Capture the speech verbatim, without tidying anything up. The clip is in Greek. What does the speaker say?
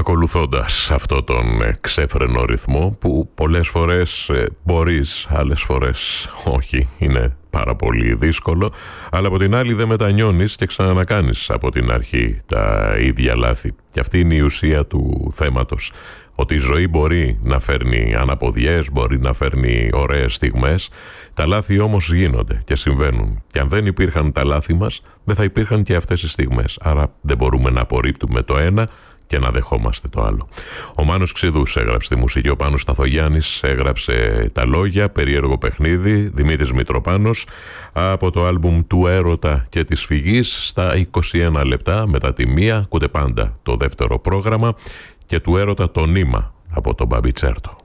ακολουθώντας αυτό τον ξέφρενο ρυθμό που πολλές φορές μπορείς, άλλες φορές όχι, είναι πάρα πολύ δύσκολο, αλλά από την άλλη δεν μετανιώνεις και ξανανακάνεις από την αρχή τα ίδια λάθη. Και αυτή είναι η ουσία του θέματος, ότι η ζωή μπορεί να φέρνει αναποδιές, μπορεί να φέρνει ωραίες στιγμές, τα λάθη όμως γίνονται και συμβαίνουν. Και αν δεν υπήρχαν τα λάθη μας, δεν θα υπήρχαν και αυτές οι στιγμές. Άρα δεν μπορούμε να απορρίπτουμε το ένα και να δεχόμαστε το άλλο. Ο Μάνος Ξηδούς έγραψε τη μουσική, ο Πάνος Σταθογιάννης έγραψε τα λόγια, περίεργο παιχνίδι, Δημήτρης Μητροπάνος, από το άλμπουμ του Έρωτα και της Φυγής, στα είκοσι ένα λεπτά μετά τη μία, ακούτε πάντα το δεύτερο πρόγραμμα, και του Έρωτα το νήμα από τον Μπαμπιτσέρτο.